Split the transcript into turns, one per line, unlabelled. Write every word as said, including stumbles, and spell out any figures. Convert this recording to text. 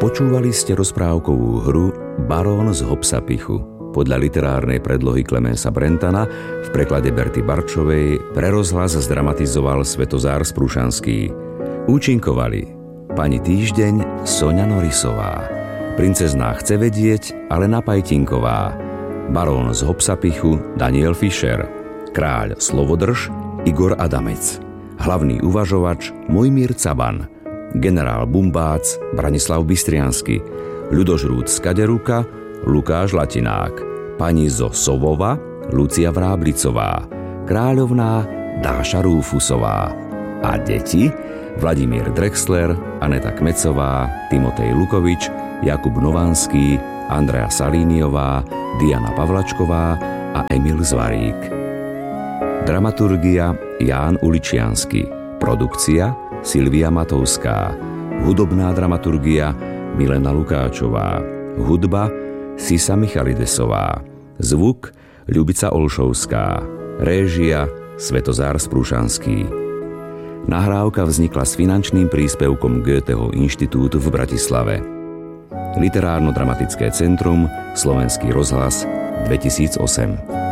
Počúvali ste rozprávkovú hru Barón z Hopsapichu podľa literárnej predlohy Klemensa Brentana v preklade Berty Barčovej pre rozhlas zdramatizoval Svetozár Sprúšanský. Účinkovali pani Týždeň Soňa Norisová, princezná Chce vedieť Alena Pajtinková, barón z Hopsapichu Daniel Fischer, kráľ Slovodrž Igor Adamec, hlavný uvažovač Mojmír Caban, generál Bumbác Branislav Bystriansky, ľudožrút z Kaderuka Lukáš Latinák, pani zo Sovova Lucia Vráblicová, kráľovná Dáša Rúfusová a deti Vladimír Drexler, Aneta Kmecová, Timotej Lukovič, Jakub Novanský, Andrea Salíniová, Diana Pavlačková a Emil Zvarík. Dramaturgia Ján Uličiansky, produkcia Silvia Matovská, hudobná dramaturgia Milena Lukáčová, hudba Sisa Michalidesová, zvuk Ľubica Olšovská, réžia Svetozár Sprúšanský. Nahrávka vznikla s finančným príspevkom Goetheho inštitútu v Bratislave. Literárno-dramatické centrum Slovenský rozhlas dvetisícosem.